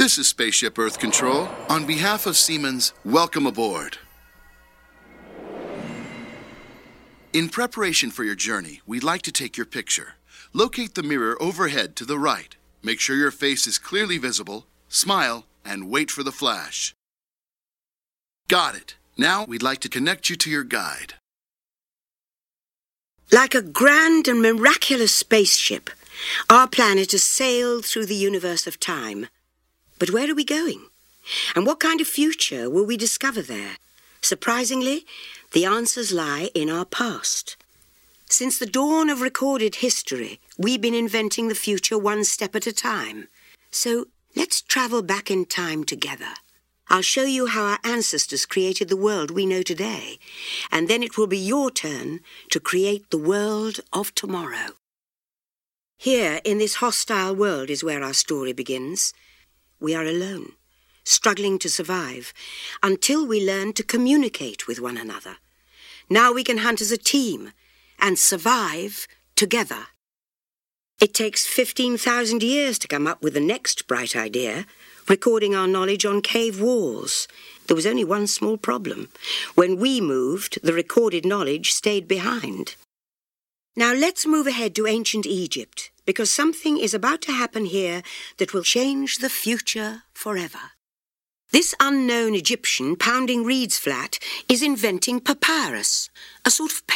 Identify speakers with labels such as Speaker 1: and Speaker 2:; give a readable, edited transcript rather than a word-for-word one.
Speaker 1: This is Spaceship Earth Control. On behalf of Siemens, welcome aboard. In preparation for your journey, we'd like to take your picture. Locate the mirror overhead to the right. Make sure your face is clearly visible, smile, and wait for the flash. Got it. Now we'd like to connect you to your guide.
Speaker 2: Like a grand and miraculous spaceship, our planet has sailed through the universe of time. But where are we going? And what kind of future will we discover there? Surprisingly, the answers lie in our past. Since the dawn of recorded history, we've been inventing the future one step at a time. So let's travel back in time together. I'll show you how our ancestors created the world we know today, and then it will be your turn to create the world of tomorrow. Here, in this hostile world, is where our story begins. We are alone, struggling to survive, until we learn to communicate with one another. Now we can hunt as a team and survive together. It takes 15,000 years to come up with the next bright idea, recording our knowledge on cave walls. There was only one small problem. When we moved, the recorded knowledge stayed behind. Now let's move ahead to ancient Egypt, because something is about to happen here that will change the future forever. This unknown Egyptian pounding reeds flat is inventing papyrus, a sort of